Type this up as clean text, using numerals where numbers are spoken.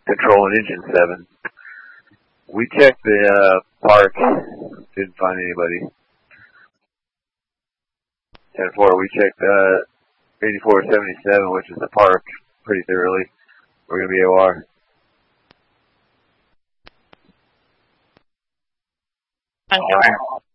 controlling engine 7. We checked the park, didn't find anybody. 10-4, we checked 8477, which is the park, pretty thoroughly. We're going to be OR. Okay.